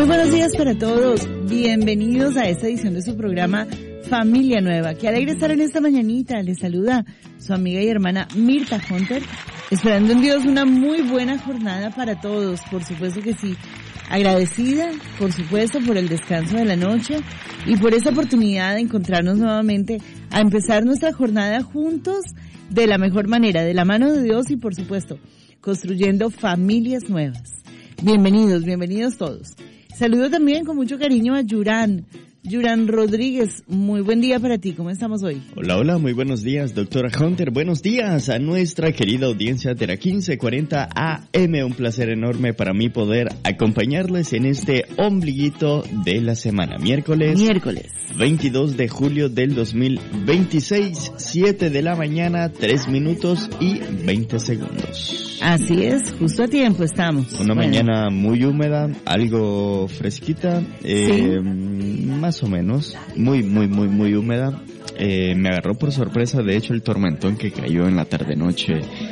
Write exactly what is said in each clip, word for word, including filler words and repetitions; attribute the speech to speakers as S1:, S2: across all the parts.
S1: buenos días para todos. Bienvenidos a esta edición de su programa Familia Nueva. Qué alegre estar en esta mañanita. Les saluda su amiga y hermana Mirta Hunter, esperando en Dios una muy buena jornada para todos. Por supuesto que sí. Agradecida, por supuesto, por el descanso de la noche y por esta oportunidad de encontrarnos nuevamente a empezar nuestra jornada juntos de la mejor manera, de la mano de Dios y, por supuesto, construyendo familias nuevas. Bienvenidos, bienvenidos todos. Saludo también con mucho cariño a Yurán. Yurán Rodríguez, muy buen día para ti. ¿Cómo estamos hoy?
S2: Hola, hola, muy buenos días, doctora Hunter. Buenos días a nuestra querida audiencia de la quince cuarenta A M. Un placer enorme para mí poder acompañarles en este ombliguito de la semana. Miércoles.
S1: Miércoles.
S2: veintidós de julio del dos mil veintiséis, siete de la mañana, tres minutos y veinte segundos.
S1: Así es, justo a tiempo estamos.
S2: Una
S1: bueno.
S2: mañana muy húmeda, algo fresquita, eh, ¿sí? Más o menos, muy, muy, muy, muy húmeda. Eh, me agarró por sorpresa, de hecho, el tormentón que cayó en la tarde-noche.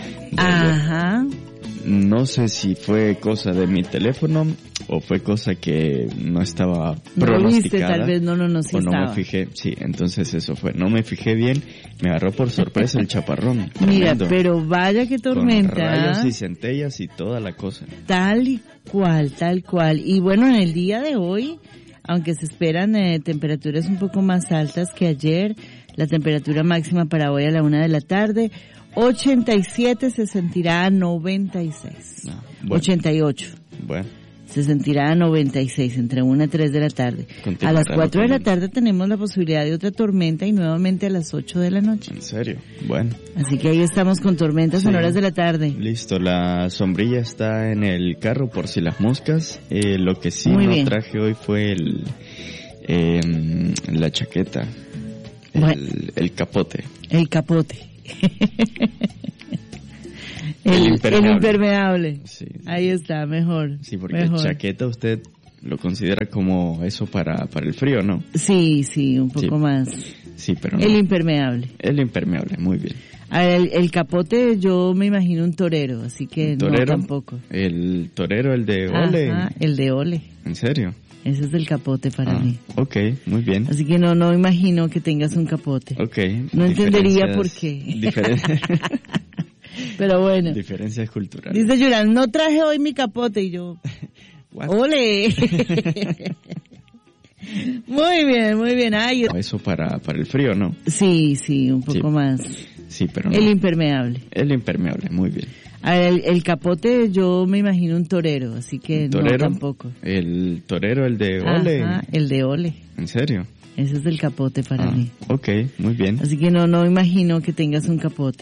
S1: Ajá.
S2: Ayer. No sé si fue cosa de mi teléfono o fue cosa que no estaba pronosticada.
S1: No viste, tal vez, no, no, no, sí
S2: o no
S1: estaba.
S2: me fijé, sí, entonces eso fue. No me fijé bien, me agarró por sorpresa el chaparrón.
S1: Mira,
S2: tremendo,
S1: pero vaya que tormenta.
S2: Con rayos y centellas y toda la cosa.
S1: Tal y cual, tal cual. Y bueno, en el día de hoy, aunque se esperan eh, temperaturas un poco más altas que ayer, la temperatura máxima para hoy a la una de la tarde, ochenta y siete, se sentirá a noventa y seis. No, bueno. ochenta y ocho.
S2: Bueno.
S1: Se sentirá a noventa y seis, entre una y tres de la tarde. A las cuatro de la tarde tenemos la posibilidad de otra tormenta y nuevamente a las ocho de la noche.
S2: ¿En serio? Bueno.
S1: Así que ahí estamos con tormentas sí. en horas de la tarde.
S2: Listo, la sombrilla está en el carro por si las moscas. Eh, lo que sí
S1: Muy
S2: no
S1: bien.
S2: traje hoy fue el eh, la chaqueta, el,
S1: bueno.
S2: el capote.
S1: El capote. El,
S2: el impermeable.
S1: El impermeable.
S2: Sí, sí.
S1: Ahí está, mejor.
S2: Sí, porque
S1: mejor.
S2: chaqueta usted lo considera como eso para para el frío, ¿no?
S1: Sí, sí, un poco
S2: sí.
S1: más.
S2: Sí, pero
S1: El
S2: no.
S1: impermeable.
S2: El impermeable, muy bien.
S1: A ver, el, el capote yo me imagino un torero, así que
S2: ¿Torero?
S1: No tampoco.
S2: El torero, el de ole.
S1: Ajá, el de ole.
S2: ¿En serio?
S1: Ese es el capote para
S2: ah,
S1: mí.
S2: Ok, muy bien.
S1: Así que no, no imagino que tengas un capote.
S2: Ok.
S1: No entendería por qué.
S2: Diferencias.
S1: Pero bueno.
S2: Diferencias culturales.
S1: Dice Yurán, no traje hoy mi capote y yo. ¡Ole! Muy bien, muy bien. Ay,
S2: eso para para el frío, ¿no?
S1: Sí, sí, un poco
S2: sí.
S1: más.
S2: Sí, pero no.
S1: El impermeable.
S2: El impermeable, muy bien.
S1: A ver, el, el capote yo me imagino un torero, así que
S2: ¿Torero?
S1: No tampoco.
S2: El torero, el de ole.
S1: Ajá, el de ole.
S2: ¿En serio?
S1: Ese es el capote para
S2: ah,
S1: mí.
S2: Ok, muy bien.
S1: Así que no, no imagino que tengas un capote.